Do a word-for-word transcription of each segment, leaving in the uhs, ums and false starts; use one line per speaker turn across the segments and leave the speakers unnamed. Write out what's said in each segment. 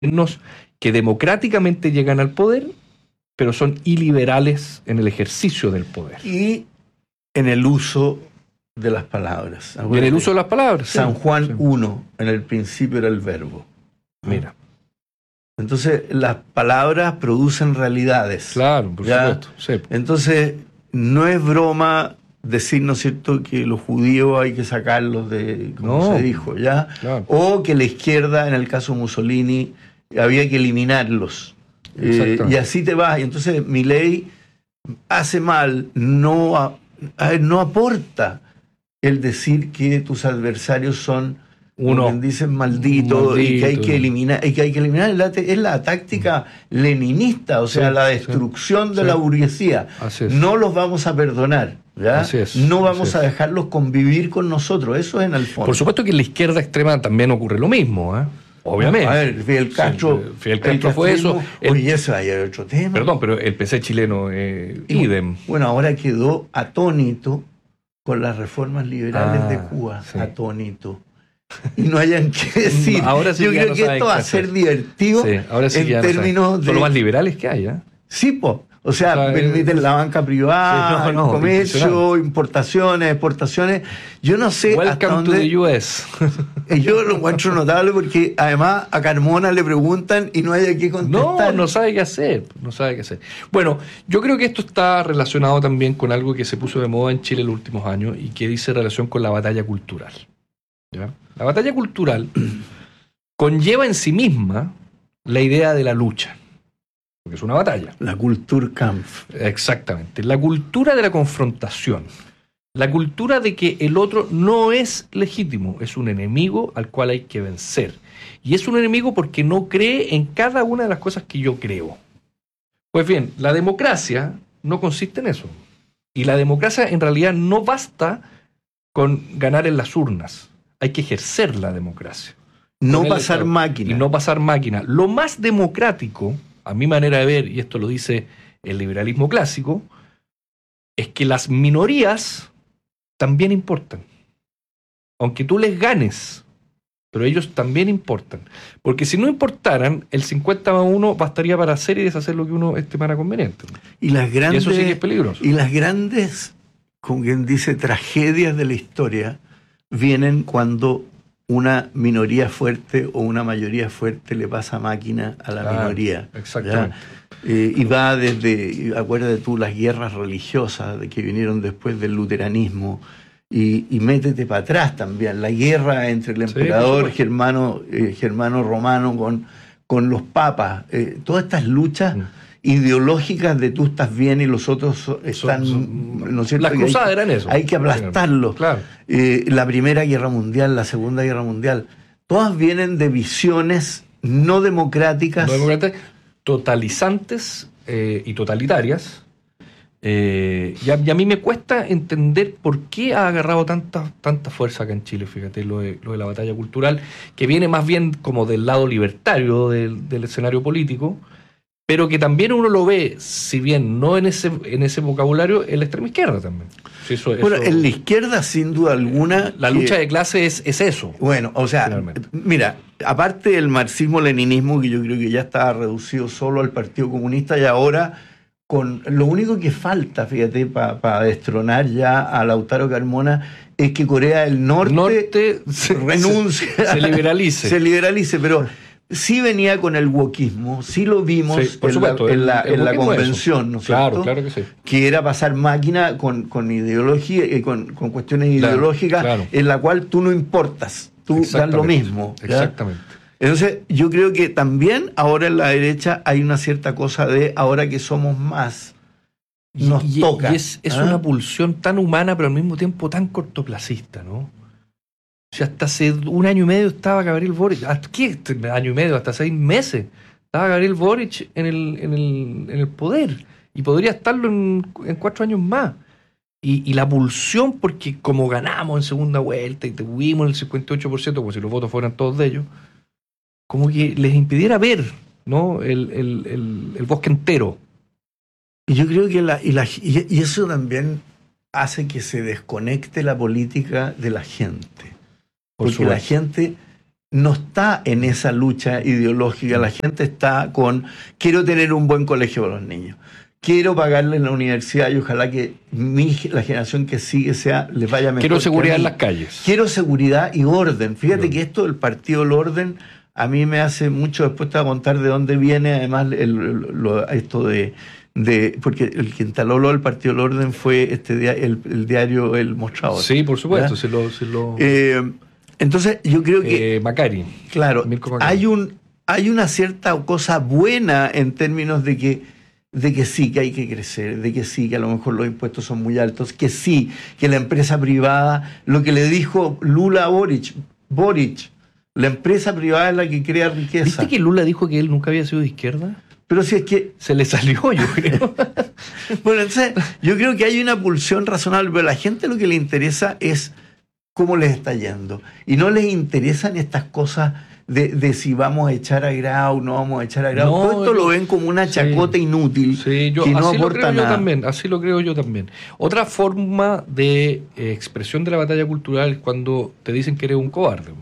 gobiernos que democráticamente llegan al poder, pero son iliberales en el ejercicio del poder.
Y en el uso de las palabras.
Y en el uso de las palabras.
San
sí,
Juan
sí.
uno, en el principio era el verbo.
Mira.
Entonces, las palabras producen realidades.
Claro, por
¿ya?
supuesto. Sí.
Entonces, no es broma decir, ¿no es cierto?, que los judíos hay que sacarlos de, como
No.
se dijo, ¿ya?
Claro.
O que la izquierda, en el caso Mussolini, había que eliminarlos. Eh, y así te vas. Y entonces, Milei hace mal, no, a, a, no aporta el decir que tus adversarios son,
uno,
como dicen, malditos, maldito, y que hay que eliminar, y que hay que eliminar es la, es la táctica leninista, o sea, sí, la destrucción sí, de sí. la burguesía. No los vamos a perdonar, ¿ya?
Así es,
no vamos
así
a
es.
dejarlos convivir con nosotros, eso es en el fondo.
Por supuesto que en la izquierda extrema también ocurre lo mismo, ¿eh? Obviamente.
A ver, Fidel Castro,
sí, Fidel Castro el fue eso.
El, oye, eso hay otro tema.
Perdón, pero el P C chileno, eh, idem.
Bueno, ahora quedó atónito con las reformas liberales ah, de Cuba, sí. atónito. Y no hayan que decir.
Ahora sí
Yo creo
no
que esto va a ser divertido sí, ahora sí en términos no de...
Son los más liberales que hay, ¿eh?
Sí, po. O sea, o sea permiten eh, la banca privada, sí, no, no, el comercio, importaciones, exportaciones. Yo no sé
Welcome
hasta dónde...
to the U S
Yo lo encuentro notable porque además a Carmona le preguntan y no hay que contestar.
No, no sabe qué hacer, no sabe qué hacer. Bueno, yo creo que esto está relacionado también con algo que se puso de moda en Chile en los últimos años y que dice relación con la batalla cultural. ¿Ya? La batalla cultural conlleva en sí misma la idea de la lucha. Porque es una batalla.
La Kulturkampf.
Exactamente. La cultura de la confrontación. La cultura de que el otro no es legítimo, es un enemigo al cual hay que vencer. Y es un enemigo porque no cree en cada una de las cosas que yo creo. Pues bien, la democracia no consiste en eso. Y la democracia en realidad no basta con ganar en las urnas. Hay que ejercer la democracia.
No pasar máquina.
Y no pasar máquina. Lo más democrático, a mi manera de ver, y esto lo dice el liberalismo clásico, es que las minorías también importan. Aunque tú les ganes, pero ellos también importan. Porque si no importaran, el cincuenta más uno bastaría para hacer y deshacer lo que uno estimara conveniente.
Y las grandes,
y eso sí que es peligroso.
Y las grandes, como quien dice, tragedias de la historia vienen cuando una minoría fuerte o una mayoría fuerte le pasa máquina a la ah, minoría.
Exactamente.
Eh, y va desde, acuérdate tú, las guerras religiosas de que vinieron después del luteranismo, y, y métete para atrás también, la guerra entre el emperador sí, germano, eh, germano romano con, con los papas, eh, todas estas luchas mm. ideológicas de tú estás bien y los otros están...
Son, son,
¿no es cierto?
Las cruzadas
hay,
eran eso.
Hay que aplastarlos.
Claro.
Eh, la Primera Guerra Mundial, la Segunda Guerra Mundial, todas vienen de visiones no democráticas.
No democráticas, totalizantes eh, y totalitarias. Eh, y, a, y a mí me cuesta entender por qué ha agarrado tanta, tanta fuerza acá en Chile, fíjate, lo de, lo de la batalla cultural, que viene más bien como del lado libertario del, del escenario político, pero que también uno lo ve, si bien no en ese, en ese vocabulario, en la extrema izquierda también. Sí, eso,
bueno,
eso,
en la izquierda, sin duda alguna...
La que, lucha de clase es, es eso.
Bueno, o sea, finalmente. Mira, aparte del marxismo-leninismo, que yo creo que ya estaba reducido solo al Partido Comunista, y ahora, con lo único que falta, fíjate, para pa destronar ya a Lautaro Carmona, es que Corea del Norte,
Norte
renuncie.
Se, se liberalice.
Se liberalice, pero... Sí venía con el wokismo, sí lo vimos
sí, por
en,
supuesto,
la, en,
el,
la,
el
en la convención, ¿no es
claro,
cierto?
Claro que sí.
Que era pasar máquina con, con ideología, eh, con, con cuestiones
claro,
ideológicas,
claro.
en la cual tú no importas, tú das lo mismo. ¿ya?
Exactamente.
Entonces, yo creo que también ahora en la derecha hay una cierta cosa de ahora que somos más, nos
y,
toca.
Y es, es
¿ah?
una pulsión tan humana, pero al mismo tiempo tan cortoplacista, ¿no? O sea, hasta hace un año y medio estaba Gabriel Boric. ¿Hasta qué año y medio? Hasta seis meses. Estaba Gabriel Boric en el, en el, en el poder. Y podría estarlo en, en cuatro años más. Y, y la pulsión, porque como ganamos en segunda vuelta y tuvimos el cincuenta y ocho por ciento, como si los votos fueran todos de ellos, como que les impidiera ver, ¿no? el, el, el, el bosque entero.
Y yo creo que la, y, la, y eso también hace que se desconecte la política de la gente. Porque la gente no está en esa lucha ideológica. La gente está con, quiero tener un buen colegio para los niños, quiero pagarle en la universidad y ojalá que mi, la generación que sigue sea, les vaya mejor.
Quiero seguridad en las calles.
Quiero seguridad y orden. Fíjate
Orden.
que esto del partido del orden a mí me hace mucho, después te voy a contar de dónde viene, además, el, el, lo, esto de, de... Porque el que instaló lo del partido del orden fue este dia, el, el diario El Mostrador.
Sí, por supuesto. Se lo, se lo...
Eh, entonces, yo creo que...
Eh, Macari.
Claro,
Macari.
hay, un, hay una cierta cosa buena en términos de que, de que sí, que hay que crecer, de que sí, que a lo mejor los impuestos son muy altos, que sí, que la empresa privada, lo que le dijo Lula a Boric, Boric, la empresa privada es la que crea riqueza.
¿Viste que Lula dijo que él nunca había sido de izquierda?
Pero si es que...
Se le salió, yo creo.
Bueno, entonces, yo creo que hay una pulsión razonable, pero a la gente lo que le interesa es cómo les está yendo. Y no les interesan estas cosas de, de si vamos a echar a Grau, no vamos a echar a Grau.
No,
Todo esto
yo,
lo ven como una chacota
sí,
inútil
sí, yo,
que no
así lo
aporta
creo
nada.
Yo también, así lo creo yo también. Otra forma de eh, expresión de la batalla cultural es cuando te dicen que eres un cobarde.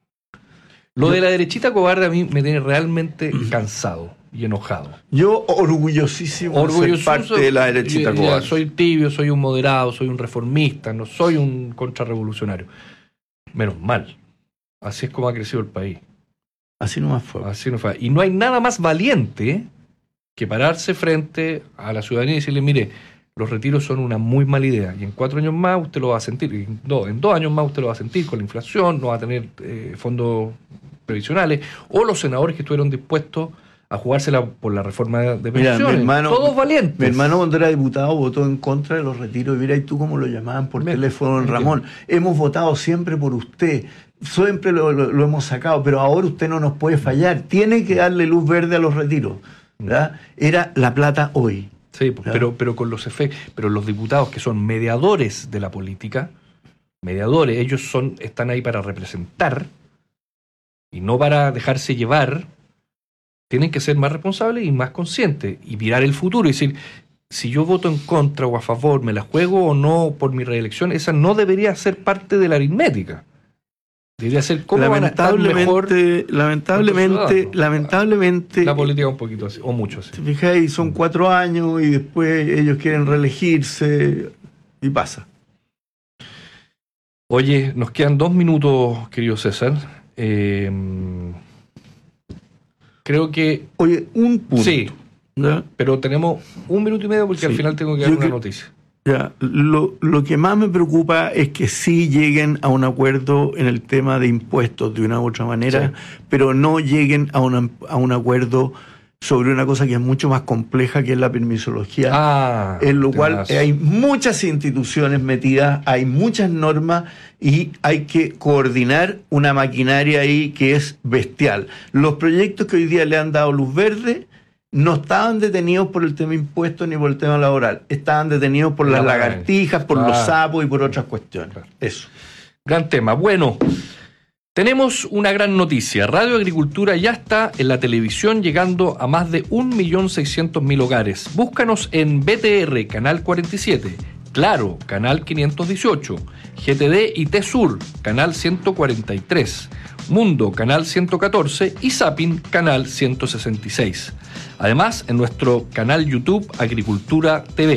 Lo yo, de la derechita cobarde a mí me tiene realmente cansado y enojado.
Yo orgullosísimo Orgulloso, de ser parte de la derechita
yo,
cobarde.
Ya, soy tibio, soy un moderado, soy un reformista, no soy un contrarrevolucionario. Menos mal. Así es como ha crecido el país.
Así nomás fue.
Así no fue. Y no hay nada más valiente que pararse frente a la ciudadanía y decirle, mire, los retiros son una muy mala idea y en cuatro años más usted lo va a sentir, en dos, en dos años más usted lo va a sentir con la inflación, no va a tener eh, fondos previsionales, o los senadores que estuvieron dispuestos a jugársela por la reforma de pensiones.
Mira, mi hermano,
todos valientes.
Mi hermano cuando era diputado votó en contra de los retiros. Mira, y tú cómo lo llamaban por me, teléfono, me Ramón. Me hemos votado siempre por usted. Siempre lo, lo, lo hemos sacado, pero ahora usted no nos puede fallar. Tiene que darle luz verde a los retiros. ¿Verdad? Era la plata hoy.
Sí, pero, pero con los efectos. Pero los diputados que son mediadores de la política, mediadores, ellos son, están ahí para representar y no para dejarse llevar. Tienen que ser más responsables y más conscientes y mirar el futuro y decir, si yo voto en contra o a favor, me la juego o no por mi reelección, esa no debería ser parte de la aritmética. Debería ser cómo van a estar mejor.
Lamentablemente, lamentablemente.
La política un poquito así, o mucho así.
Te fijáis, son cuatro años y después ellos quieren reelegirse y pasa.
Oye, nos quedan dos minutos, querido César. Eh, Creo que...
Oye, un punto.
Sí, ¿no? Pero tenemos un minuto y medio porque sí, al final tengo que dar una que, noticia.
Ya, lo, lo que más me preocupa es que sí lleguen a un acuerdo en el tema de impuestos de una u otra manera, sí, pero no lleguen a, una, a un acuerdo sobre una cosa que es mucho más compleja, que es la permisología,
ah,
en lo cual hay muchas instituciones metidas, hay muchas normas y hay que coordinar una maquinaria ahí que es bestial. Los proyectos que hoy día le han dado luz verde no estaban detenidos por el tema impuestos ni por el tema laboral, estaban detenidos por las lagartijas, por ah, los sapos y por otras cuestiones. Claro. Eso.
Gran tema. Bueno, tenemos una gran noticia. Radio Agricultura ya está en la televisión, llegando a más de un millón seiscientos mil hogares. Búscanos en B T R, Canal cuarenta y siete, Claro, Canal quinientos dieciocho, G T D y T-Sur, Canal ciento cuarenta y tres, Mundo, Canal ciento catorce y Zapping, Canal ciento sesenta y seis. Además, en nuestro canal YouTube Agricultura T V.